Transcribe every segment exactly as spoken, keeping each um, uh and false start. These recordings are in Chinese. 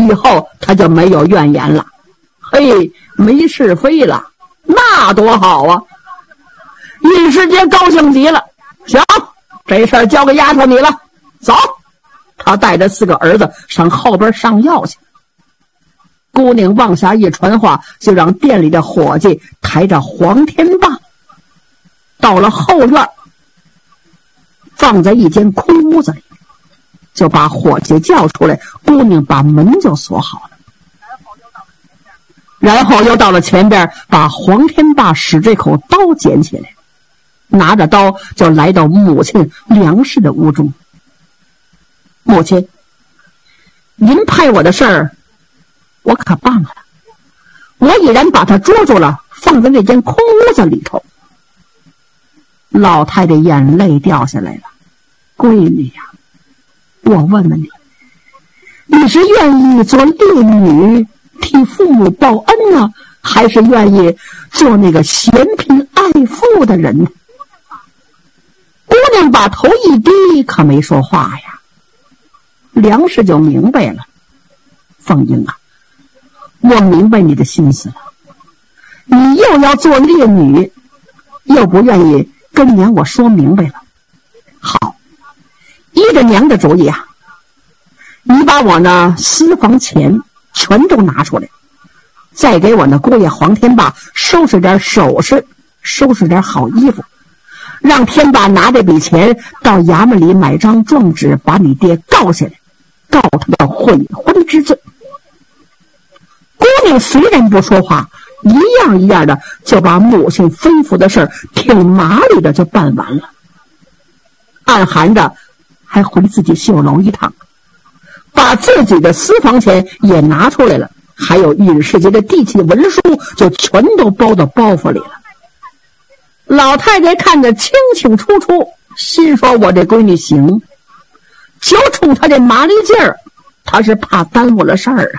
以后他就没有怨言了。嘿，没是非了，那多好啊！尹世杰高兴极了，行，这事儿交给丫头你了，走。他带着四个儿子上后边上药去。姑娘往下一传话，就让店里的伙计抬着黄天霸到了后院，放在一间空屋子里，就把伙计叫出来，姑娘把门就锁好了，然后又到了前边，把黄天霸使这口刀捡起来，拿着刀就来到母亲梁氏的屋中。母亲，您派我的事儿我可办了，我已然把他捉住了，放在那间空屋子里头。老太太眼泪掉下来了，闺女呀，我问问你，你是愿意做烈女替父母报恩呢，还是愿意做那个嫌贫爱富的人呢？姑娘把头一低，可没说话呀。梁氏就明白了，凤英啊，我明白你的心思了，你又要做烈女，又不愿意跟娘我说明白了。好，依着娘的主意啊，你把我那私房钱全都拿出来，再给我那姑爷黄天霸收拾点首饰，收拾点好衣服，让天霸拿这笔钱到衙门里买张状纸，把你爹告下来，告他的悔婚之罪。姑娘虽然不说话，一样一样的就把母亲吩咐的事儿挺麻利的就办完了，暗含着还回自己绣楼一趟，把自己的私房钱也拿出来了，还有尹世杰的地契文书就全都包到包袱里了。老太太看着清清楚楚，心说我这闺女行，就冲她这麻利劲儿，她是怕耽误了事儿啊。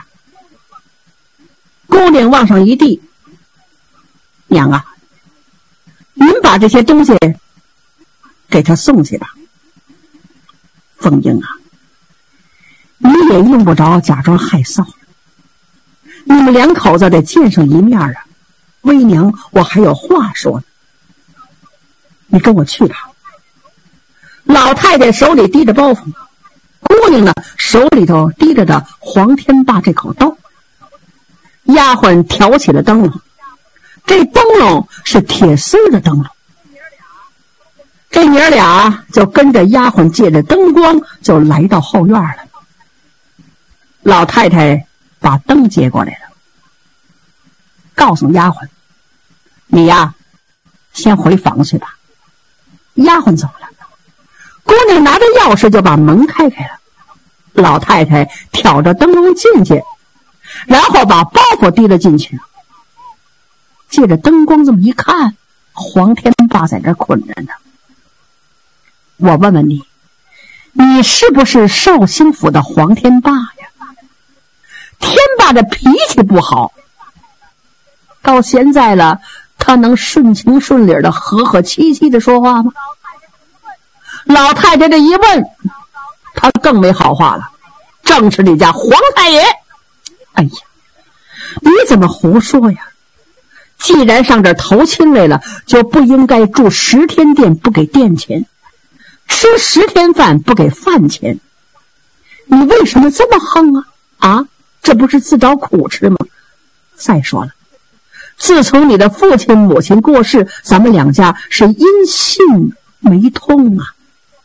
姑娘往上一递，娘啊，您把这些东西给她送去吧。凤英啊，你也用不着假装害臊，你们两口子得见上一面啊，微娘我还有话说呢，你跟我去吧。老太太手里提着包袱，姑娘呢手里头提着的黄天霸这口刀。丫鬟挑起了灯笼，这灯笼是铁丝的灯笼。这娘俩就跟着丫鬟借着灯光就来到后院了。老太太把灯接过来了，告诉丫鬟，你呀先回房去吧。丫鬟走了，姑娘拿着钥匙就把门开开了。老太太挑着灯笼进去，然后把包袱提了进去。借着灯光这么一看，黄天霸在这困着呢。我问问你，你是不是绍兴府的黄天霸呀？天霸的脾气不好，到现在了，他能顺情顺理的和和气气的说话吗？老太太这一问，他更没好话了，正是你家黄太爷。哎呀，你怎么胡说呀？既然上这儿投亲来了，就不应该住十天店不给店钱，吃十天饭不给饭钱。你为什么这么横啊？啊，这不是自找苦吃吗？再说了，自从你的父亲母亲过世，咱们两家是音信没通啊。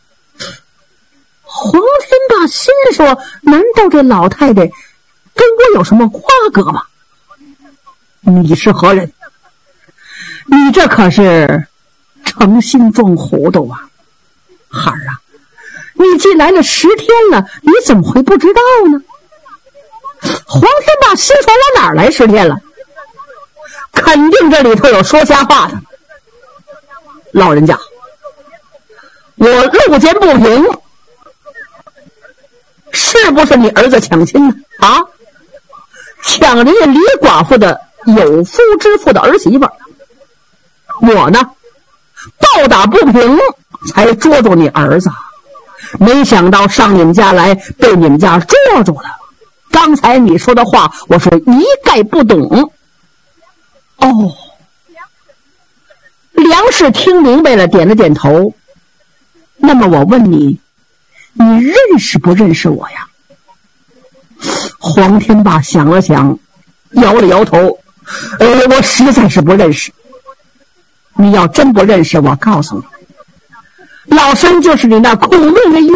黄天霸心说，难道这老太太跟我有什么瓜葛吗？你是何人？你这可是诚心装糊涂啊！孩儿啊，你既来了十天了，你怎么会不知道呢？黄天霸心说，我哪儿来十天了？肯定这里头有说瞎话的。老人家，我路见不平，是不是你儿子抢亲呢？啊，抢人家李寡妇的有夫之妇的儿媳妇，我呢暴打不平才捉住你儿子，没想到上你们家来被你们家捉住了， 刚才你说的话我是一概不懂。哦，梁氏听明白了，点了点头。那么我问你，你认识不认识我呀？黄天霸想了想，摇了摇头，呃，我实在是不认识。你要真不认识，我告诉你，老身就是你那苦命的